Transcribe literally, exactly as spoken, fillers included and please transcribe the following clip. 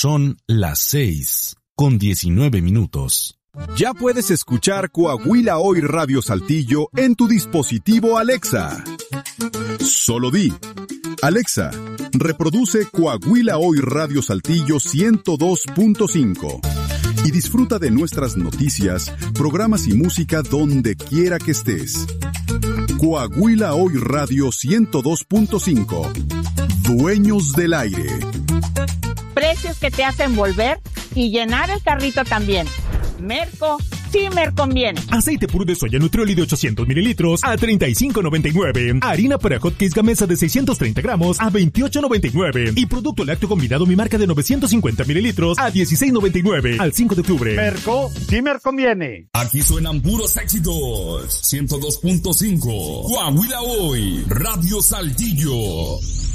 Son las seis con diecinueve minutos. Ya puedes escuchar Coahuila Hoy Radio Saltillo en tu dispositivo Alexa. Solo di: Alexa, reproduce Coahuila Hoy Radio Saltillo ciento dos punto cinco y disfruta de nuestras noticias, programas y música donde quiera que estés. Coahuila Hoy Radio ciento dos punto cinco. Dueños del aire. Precios que te hacen volver y llenar el carrito también. Merco, sí me conviene. Aceite puro de soya Nutrioli de ochocientos mililitros a treinta y cinco noventa y nueve. Harina para hotcakes Gamesa de seiscientos treinta gramos a veintiocho noventa y nueve. Y producto lácteo combinado Mi Marca de novecientos cincuenta mililitros a dieciséis noventa y nueve. Al cinco de octubre. Merco, sí me conviene. Aquí suenan puros éxitos. ciento dos punto cinco. Coahuila Hoy, Radio Saltillo.